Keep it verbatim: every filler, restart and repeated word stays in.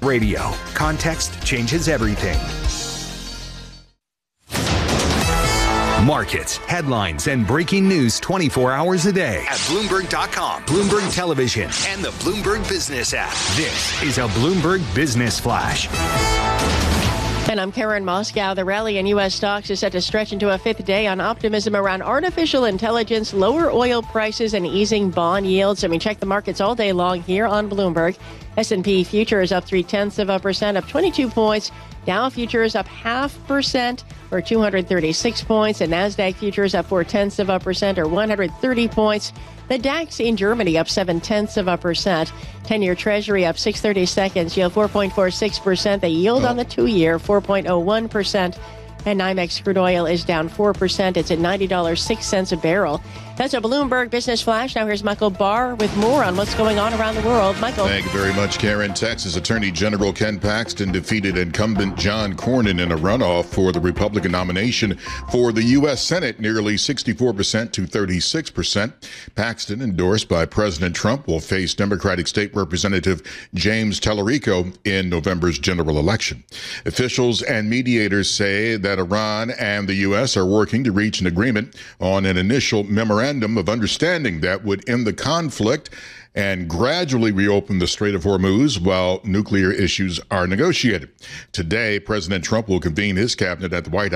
Radio. Context changes everything. Markets, headlines, and breaking news twenty-four hours a day at Bloomberg dot com, Bloomberg Television, and the Bloomberg Business app. This is a Bloomberg Business Flash. And I'm Karen Moscow. The rally in U S stocks is set to stretch into a fifth day on optimism around artificial intelligence, lower oil prices, and easing bond yields. I mean, check the markets all day long here on Bloomberg. S and P futures up three-tenths of a percent, up twenty-two points. Dow futures up half percent, or two hundred thirty-six points. And NASDAQ futures up four-tenths of a percent, or one hundred thirty points. The DAX in Germany up seven-tenths of a percent. ten-year Treasury up six thirty-seconds, yield four point four six percent. The yield on the two-year, four point oh one percent. And NYMEX crude oil is down four percent. It's at ninety dollars and six cents a barrel. That's a Bloomberg Business Flash. Now here's Michael Barr with more on what's going on around the world. Michael. Thank you very much, Karen. Texas Attorney General Ken Paxton defeated incumbent John Cornyn in a runoff for the Republican nomination for the U S Senate, nearly sixty-four percent to thirty-six percent. Paxton, endorsed by President Trump, will face Democratic State Representative James Tallarico in November's general election. Officials and mediators say that Iran and the U S are working to reach an agreement on an initial memorandum of understanding that would end the conflict and gradually reopen the Strait of Hormuz while nuclear issues are negotiated. Today, President Trump will convene his cabinet at the White House.